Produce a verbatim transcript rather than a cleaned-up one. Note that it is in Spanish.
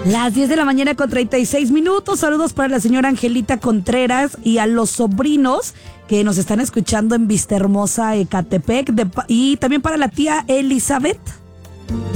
Las diez de la mañana con treinta y seis minutos. Saludos para la señora Angelita Contreras y a los sobrinos que nos están escuchando en Vistahermosa, Ecatepec, de, y también para la tía Elizabeth.